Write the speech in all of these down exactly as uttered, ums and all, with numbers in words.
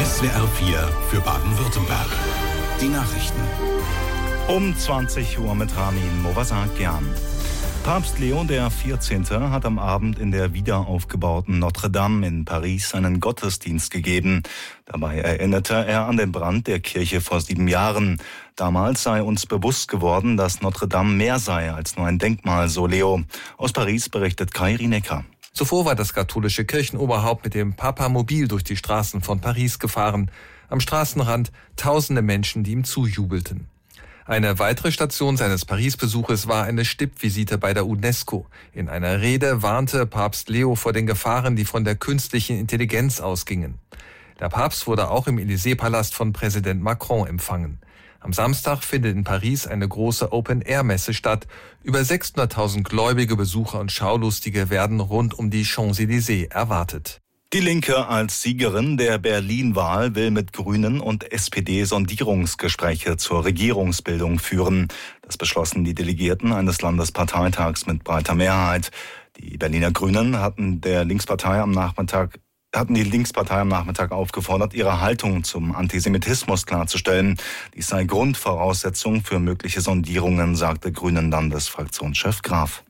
S W R vier für Baden-Württemberg. Die Nachrichten. Um zwanzig Uhr mit Ramin Movasakian. Papst Leo der vierzehnte. hat am Abend in der wiederaufgebauten Notre Dame in Paris einen Gottesdienst gegeben. Dabei erinnerte er an den Brand der Kirche vor sieben Jahren. Damals sei uns bewusst geworden, dass Notre Dame mehr sei als nur ein Denkmal, so Leo. Aus Paris berichtet Kai Rienecker. Zuvor war das katholische Kirchenoberhaupt mit dem Papamobil durch die Straßen von Paris gefahren. Am Straßenrand tausende Menschen, die ihm zujubelten. Eine weitere Station seines Paris-Besuches war eine Stippvisite bei der UNESCO. In einer Rede warnte Papst Leo vor den Gefahren, die von der künstlichen Intelligenz ausgingen. Der Papst wurde auch im Élysée-Palast von Präsident Macron empfangen. Am Samstag findet in Paris eine große Open-Air-Messe statt. Über sechshunderttausend gläubige Besucher und Schaulustige werden rund um die Champs-Élysées erwartet. Die Linke als Siegerin der Berlin-Wahl will mit Grünen und S P D Sondierungsgespräche zur Regierungsbildung führen. Das beschlossen die Delegierten eines Landesparteitags mit breiter Mehrheit. Die Berliner Grünen hatten der Linkspartei am Nachmittag hatten die Linkspartei am Nachmittag aufgefordert, ihre Haltung zum Antisemitismus klarzustellen. Dies sei Grundvoraussetzung für mögliche Sondierungen, sagte Grünen-Landesfraktionschef Graf.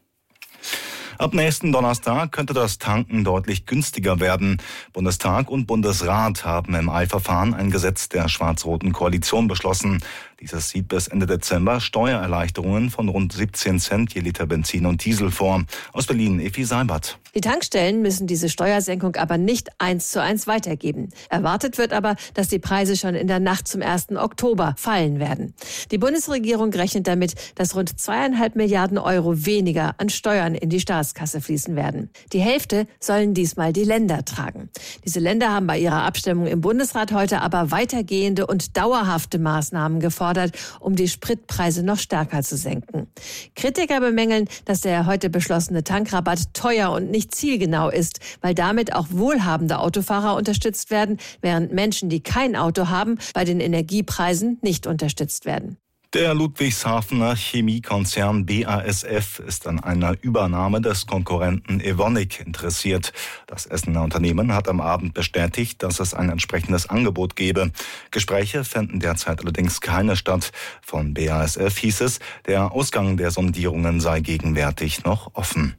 Ab nächsten Donnerstag könnte das Tanken deutlich günstiger werden. Bundestag und Bundesrat haben im Eilverfahren ein Gesetz der schwarz-roten Koalition beschlossen. Dieses sieht bis Ende Dezember Steuererleichterungen von rund siebzehn Cent je Liter Benzin und Diesel vor. Aus Berlin, Effi Seibert. Die Tankstellen müssen diese Steuersenkung aber nicht eins zu eins weitergeben. Erwartet wird aber, dass die Preise schon in der Nacht zum ersten Oktober fallen werden. Die Bundesregierung rechnet damit, dass rund zweieinhalb Milliarden Euro weniger an Steuern in die Staatskasse fließen werden. Die Hälfte sollen diesmal die Länder tragen. Diese Länder haben bei ihrer Abstimmung im Bundesrat heute aber weitergehende und dauerhafte Maßnahmen gefordert, um die Spritpreise noch stärker zu senken. Kritiker bemängeln, dass der heute beschlossene Tankrabatt teuer und nicht zielgenau ist, weil damit auch wohlhabende Autofahrer unterstützt werden, während Menschen, die kein Auto haben, bei den Energiepreisen nicht unterstützt werden. Der Ludwigshafener Chemiekonzern B A S F ist an einer Übernahme des Konkurrenten Evonik interessiert. Das Essener Unternehmen hat am Abend bestätigt, dass es ein entsprechendes Angebot gebe. Gespräche fänden derzeit allerdings keine statt. Von B A S F hieß es, der Ausgang der Sondierungen sei gegenwärtig noch offen.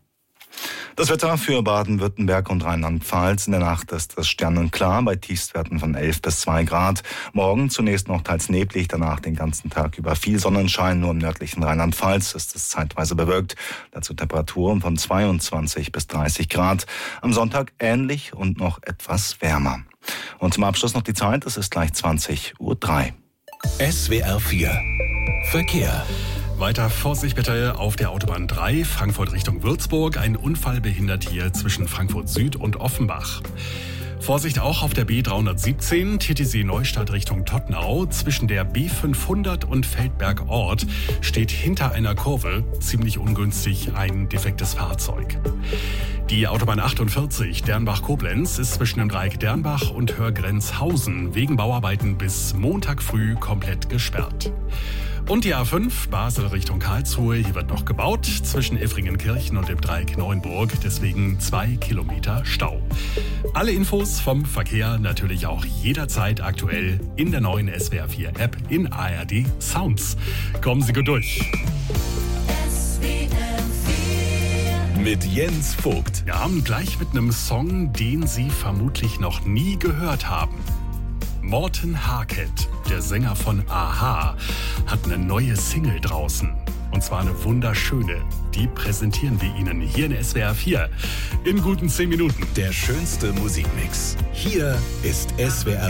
Das Wetter für Baden-Württemberg und Rheinland-Pfalz. In der Nacht ist es sternenklar bei Tiefstwerten von elf bis zwei Grad. Morgen zunächst noch teils neblig, danach den ganzen Tag über viel Sonnenschein. Nur im nördlichen Rheinland-Pfalz ist es zeitweise bewölkt. Dazu Temperaturen von zweiundzwanzig bis dreißig Grad. Am Sonntag ähnlich und noch etwas wärmer. Und zum Abschluss noch die Zeit. Es ist gleich zwanzig Uhr drei. S W R vier Verkehr. Weiter Vorsicht bitte auf der Autobahn drei, Frankfurt Richtung Würzburg. Ein Unfall behindert hier zwischen Frankfurt Süd und Offenbach. Vorsicht auch auf der B dreihundertsiebzehn, Titisee Neustadt Richtung Tottenau. Zwischen der B fünfhundert und Feldberg Ort steht hinter einer Kurve ziemlich ungünstig ein defektes Fahrzeug. Die Autobahn achtundvierzig Dernbach-Koblenz ist zwischen dem Dreieck Dernbach und Hörgrenzhausen wegen Bauarbeiten bis Montag früh komplett gesperrt. Und die A fünf, Basel Richtung Karlsruhe, hier wird noch gebaut, zwischen Effringenkirchen und dem Dreieck Neuenburg, deswegen zwei Kilometer Stau. Alle Infos vom Verkehr natürlich auch jederzeit aktuell in der neuen S W R vier App in A R D Sounds. Kommen Sie gut durch. Mit Jens Vogt. Wir haben gleich mit einem Song, den Sie vermutlich noch nie gehört haben. Morten Harket, der Sänger von a-ha, hat eine neue Single draußen. Und zwar eine wunderschöne. Die präsentieren wir Ihnen hier in S W R vier in guten zehn Minuten. Der schönste Musikmix. Hier ist S W R